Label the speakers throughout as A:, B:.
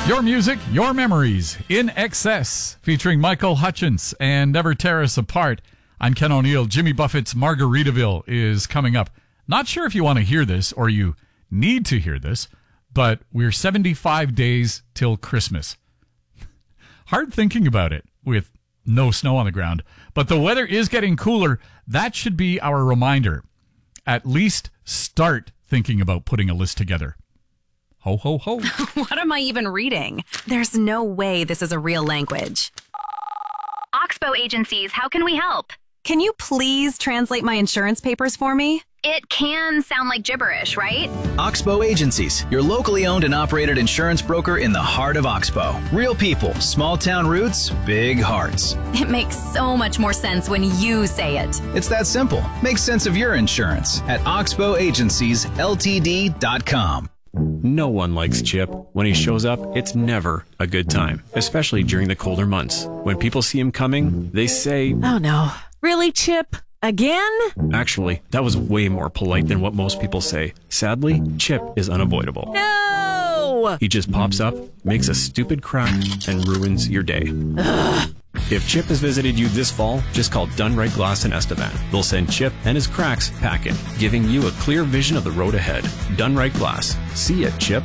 A: Your music, your memories, In Excess, featuring Michael Hutchence and Never Tear Us Apart. I'm Ken O'Neill. Jimmy Buffett's Margaritaville is coming up. Not sure if you want to hear this or you need to hear this, but we're 75 days till Christmas. Hard thinking about it with no snow on the ground, but the weather is getting cooler. That should be our reminder. At least start thinking about putting a list together. Ho, ho, ho.
B: What am I even reading? There's no way this is a real language.
C: Oxbow Agencies, how can we help?
B: Can you please translate my insurance papers for me?
C: It can sound like gibberish, right?
D: Oxbow Agencies, your locally owned and operated insurance broker in the heart of Oxbow. Real people, small town roots, big hearts.
B: It makes so much more sense when you say it.
D: It's that simple. Make sense of your insurance at oxbowagenciesltd.com.
E: No one likes Chip. When he shows up, it's never a good time, especially during the colder months. When people see him coming, they say,
F: "Oh no, really, Chip? Again?"
E: Actually, that was way more polite than what most people say. Sadly, Chip is unavoidable.
F: No!
E: He just pops up, makes a stupid crack, and ruins your day.
F: Ugh.
E: If Chip has visited you this fall, just call Dunright Glass in Estevan. They'll send Chip and his cracks packing, giving you a clear vision of the road ahead. Dunright Glass. See ya, Chip.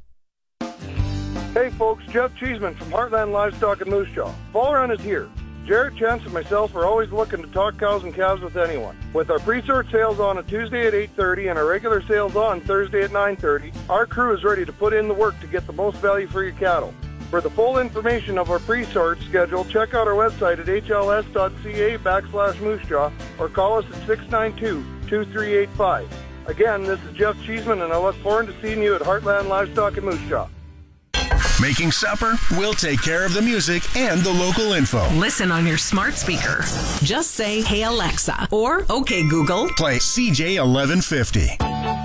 G: Hey folks, Jeff Cheeseman from Heartland Livestock in Moose Jaw. Fall run is here. Jarrett, Chance, and myself are always looking to talk cows and calves with anyone. With our pre-sort sales on a Tuesday at 8:30 and our regular sales on Thursday at 9:30, our crew is ready to put in the work to get the most value for your cattle. For the full information of our pre-sort schedule, check out our website at hls.ca/moosejaw or call us at 692-2385. Again, this is Jeff Cheeseman, and I look forward to seeing you at Heartland Livestock in Moose Jaw.
H: Making supper? We'll take care of the music and the local info.
F: Listen on your smart speaker. Just say, "Hey Alexa," or "Okay Google."
H: Play CJ 1150.